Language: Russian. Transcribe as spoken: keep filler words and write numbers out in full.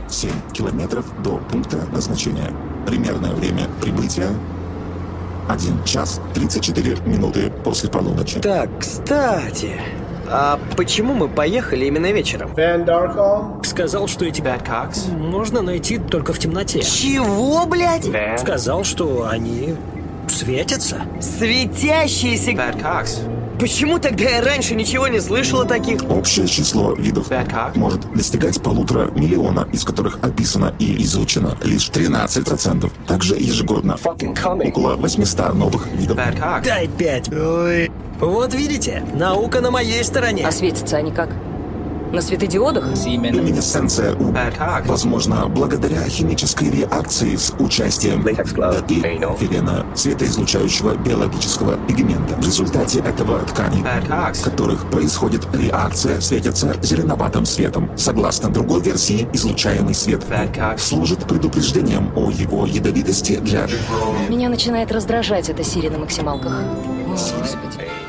семь километров до пункта назначения. Примерное время прибытия один час тридцать четыре минуты после полуночи. Так, кстати, а почему мы поехали именно вечером? Van Darkholm Сказал, что эти Bad Cox? можно найти только в темноте. Чего, блядь? Van? Сказал, что они светятся. Светящиеся... Bad Cox? Почему тогда я раньше ничего не слышал о таких? Общее число видов Bad Cock? может достигать полутора миллиона, из которых описано и изучено лишь тринадцать процентов. Также ежегодно около восьмисот новых видов. Bad Cox? Дай пять. Ой. Вот видите, наука на моей стороне. А светятся они как? На светодиодах? Люминесценция у Bad Cock? возможно благодаря химической реакции с участием эфирена, светоизлучающего биологического пигмента. В результате этого ткани, Bad Cox? в которых происходит реакция, светятся зеленоватым светом. Согласно другой версии, излучаемый свет Bad Cock? служит предупреждением о его ядовитости для... Меня начинает раздражать эта Сири на максималках. О, Господи.